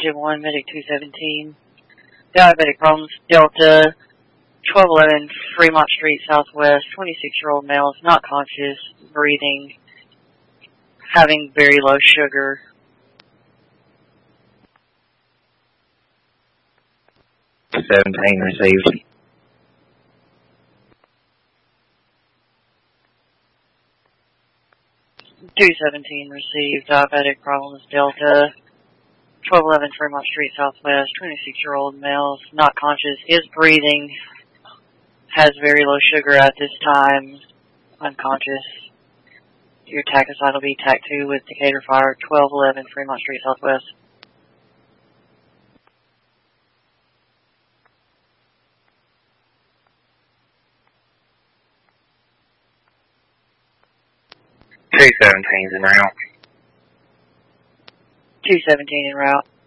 Detective 1, Medic 217. Diabetic problems, Delta, 1211 Fremont Street Southwest, 26-year-old male, not conscious, breathing, having very low sugar. Received. 217 received, diabetic problems, Delta, 1211 Fremont Street Southwest, 26-year-old male, not conscious, is breathing, has very low sugar at this time, unconscious. Your TAC aside will be TAC 2 with Decatur Fire, 1211 Fremont Street Southwest. Two 17's en route. 217 en route.